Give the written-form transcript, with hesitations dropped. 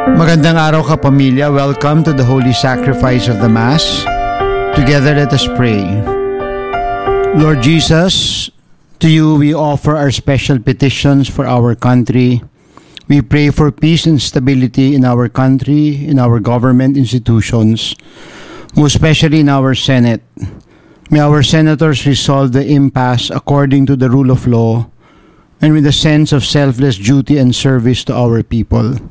Magandang araw kapamilya. Welcome to the Holy Sacrifice of the Mass. Together let us pray. Lord Jesus, to you we offer our special petitions for our country. We pray for peace and stability in our country, in our government institutions, most especially in our Senate. May our senators resolve the impasse according to the rule of law and with a sense of selfless duty and service to our people.